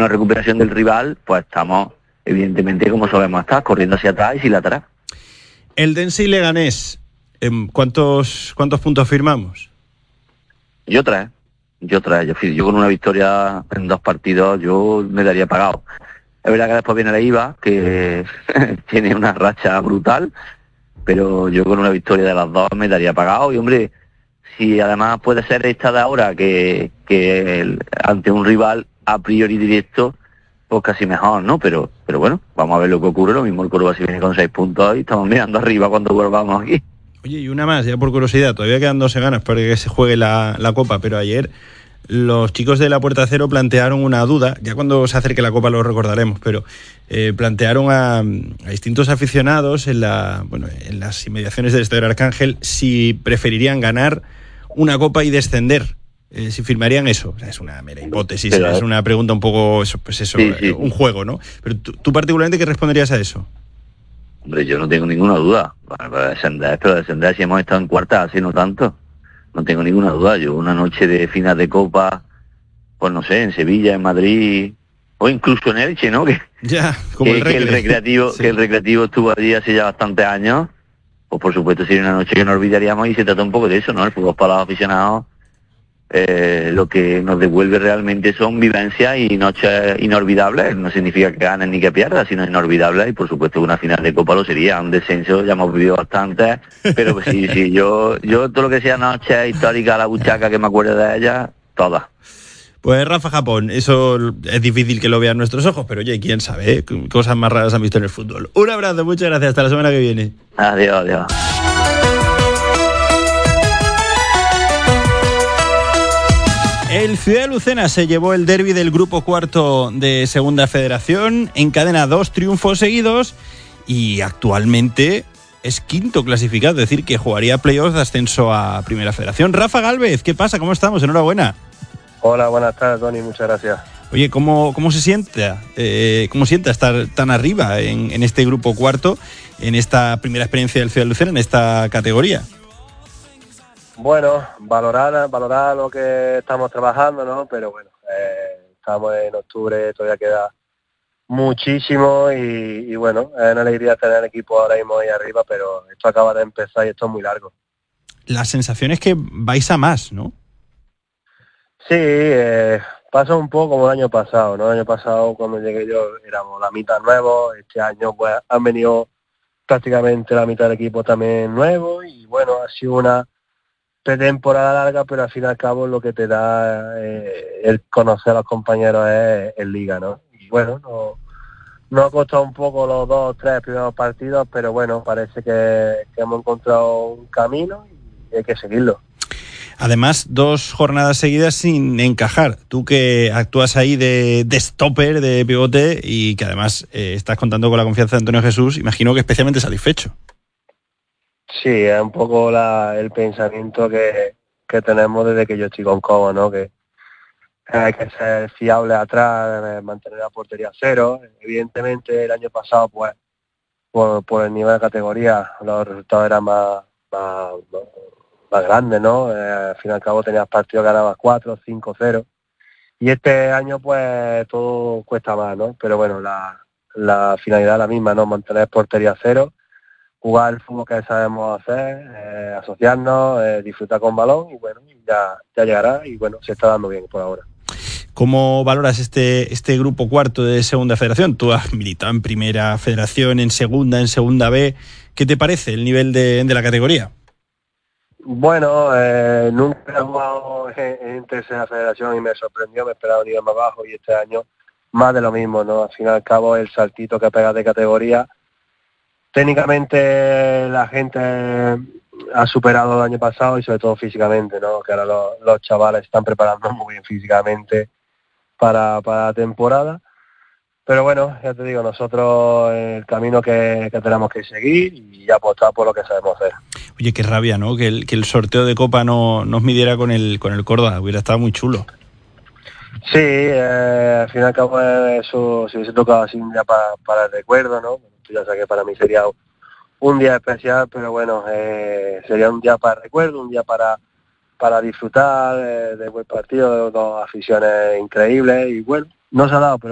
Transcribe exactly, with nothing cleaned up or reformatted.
una recuperación del rival, pues estamos, evidentemente, como solemos estar, corriendo hacia atrás y sin atrás. Eldense y Leganés, ¿cuántos, cuántos puntos firmamos? Yo tres, yo tres, yo, yo con una victoria en dos partidos, yo me daría pagado. Es verdad que después viene la I V A, que tiene una racha brutal, pero yo con una victoria de las dos me daría pagado. Y hombre, si además puede ser esta de ahora, que, que el, ante un rival a priori directo, pues casi mejor, ¿no? Pero pero bueno, vamos a ver lo que ocurre. Lo mismo el Córdoba si viene con seis puntos y estamos mirando arriba cuando volvamos aquí. Oye, y una más, ya por curiosidad, todavía quedan doce ganas para que se juegue la, la Copa, pero ayer los chicos de la Puerta Cero plantearon una duda, ya cuando se acerque la Copa lo recordaremos, pero eh, plantearon a, a distintos aficionados en la bueno en las inmediaciones del Estadio Arcángel si preferirían ganar una Copa y descender, eh, si firmarían eso. O sea, es una mera hipótesis, pero, es una pregunta un poco, eso, pues eso, sí, sí. un juego, ¿no? Pero tú, tú particularmente, ¿qué responderías a eso? Hombre, yo no tengo ninguna duda. Para descender, pero descender si hemos estado en cuarta, así no tanto. No tengo ninguna duda. Yo una noche de final de Copa, pues no sé, en Sevilla, en Madrid, o incluso en Elche, ¿no? Que, ya, como que, el, que el recreativo, sí. que el recreativo estuvo allí hace ya bastantes años. Pues por supuesto sería una noche que no olvidaríamos, y se trata un poco de eso, ¿no? El fútbol para los aficionados, eh, lo que nos devuelve realmente son vivencias y noches inolvidables. No significa que ganen ni que pierdan, sino inolvidables, y por supuesto una final de Copa lo sería. Un descenso ya hemos vivido bastante, pero pues sí, sí, yo, yo todo lo que sea noche histórica, la buchaca, que me acuerdo de ella, todas. Pues Rafa Japón, eso es difícil que lo vean nuestros ojos, pero oye, quién sabe, ¿eh? Cosas más raras han visto en el fútbol. Un abrazo, muchas gracias, hasta la semana que viene. Adiós, adiós. El Ciudad de Lucena se llevó el derbi del grupo cuarto de Segunda Federación, encadena dos triunfos seguidos y actualmente es quinto clasificado, es decir, que jugaría playoffs de ascenso a Primera Federación. Rafa Gálvez, ¿qué pasa? ¿Cómo estamos? Enhorabuena. Hola, buenas tardes, Tony, muchas gracias. Oye, ¿cómo, cómo se siente? Eh, ¿Cómo siente estar tan arriba en, en este grupo cuarto, en esta primera experiencia del Ciudad de Lucena, en esta categoría? Bueno, valorar, valorar lo que estamos trabajando, ¿no? Pero bueno, eh, estamos en octubre, todavía queda muchísimo y, y bueno, es una alegría tener el equipo ahora mismo ahí arriba, pero esto acaba de empezar y esto es muy largo. La sensación es que vais a más, ¿no? Sí, eh, pasa un poco como el año pasado, ¿no? El año pasado cuando llegué yo éramos la mitad nuevos, este año pues han venido prácticamente la mitad del equipo también nuevo y bueno, ha sido una pretemporada larga, pero al fin y al cabo lo que te da eh, el conocer a los compañeros es en liga, ¿no? Y bueno, no, nos ha costado un poco los dos o tres primeros partidos, pero bueno, parece que, que hemos encontrado un camino y hay que seguirlo. Además, dos jornadas seguidas sin encajar. Tú que actúas ahí de, de stopper, de pivote, y que además eh, estás contando con la confianza de Antonio Jesús, imagino que especialmente satisfecho. Sí, es un poco la, el pensamiento que, que tenemos desde que yo estoy con Cobo, ¿no? Que hay que ser fiable atrás, mantener la portería cero. Evidentemente, el año pasado, pues, por, por el nivel de categoría, los resultados eran más, más, más grandes, ¿no? Eh, al fin y al cabo tenías partidos que ganabas cuatro, cinco, cero. Y este año, pues, todo cuesta más, ¿no? Pero bueno, la, la finalidad es la misma, ¿no? Mantener portería cero, jugar el fútbol que sabemos hacer, eh, asociarnos, eh, disfrutar con balón y bueno, ya, ya llegará y bueno, se está dando bien por ahora. ¿Cómo valoras este, este grupo cuarto de Segunda Federación? Tú has militado en Primera Federación, en Segunda, en Segunda B. ¿Qué te parece el nivel de, de la categoría? Bueno, eh, nunca he jugado en, en Tercera Federación y me sorprendió, me esperaba un nivel más bajo y este año más de lo mismo, ¿no? Al fin y al cabo el saltito que pega de categoría. Técnicamente la gente ha superado el año pasado y sobre todo físicamente, ¿no? Que ahora los, los chavales están preparando muy bien físicamente para, para la temporada. Pero bueno, ya te digo, nosotros el camino que, que tenemos que seguir y apostar por lo que sabemos hacer. Oye, qué rabia, ¿no? Que el, que el sorteo de Copa no nos midiera con el con el Córdoba, hubiera estado muy chulo. Sí, eh, al fin y al cabo eso se hubiese tocado así un día para, para el recuerdo, ¿no? Tú ya sabes que para mí sería un día especial, pero bueno, eh, sería un día para el recuerdo, un día para para disfrutar eh, de buen partido, de dos aficiones increíbles y bueno, no se ha dado, pero